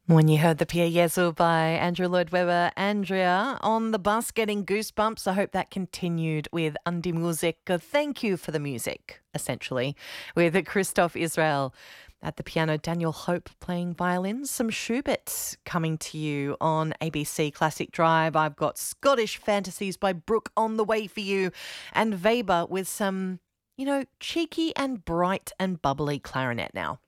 When you heard the Pierre Yezel by Andrew Lloyd Webber, Andrea on the bus getting goosebumps. I hope that continued with Andi Music. Thank you for the music, essentially, with Christoph Israel at the piano, Daniel Hope playing violins, some Schubert coming to you on ABC Classic Drive. I've got Scottish Fantasies by Brooke on the way for you, and Weber with some, cheeky and bright and bubbly clarinet now.